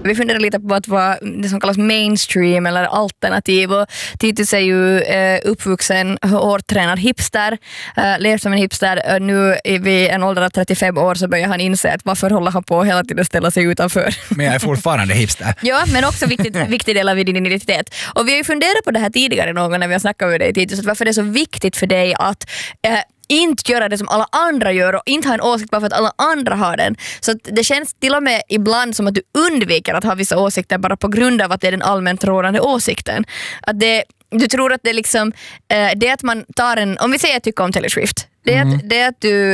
Vi funderar lite på att vara det som kallas mainstream eller alternativ, och Titus är ju uppvuxen, hårdtränad hipster, lever som en hipster. Nu vid en ålder av 35 år så börjar han inse att varför håller han på hela tiden ställa sig utanför. Men jag är fortfarande hipster. Ja, men också viktig del av din identitet. Och vi har ju funderat på det här tidigare någon när vi har snackat med dig Titus, att varför det är så viktigt för dig att inte göra det som alla andra gör och inte ha en åsikt bara för att alla andra har den. Så att det känns till och med ibland som att du undviker att ha vissa åsikter bara på grund av att det är den allmänt rådande åsikten. Att du tror att det liksom det att man tar om vi säger att tycker om Taylor Swift. Det är att du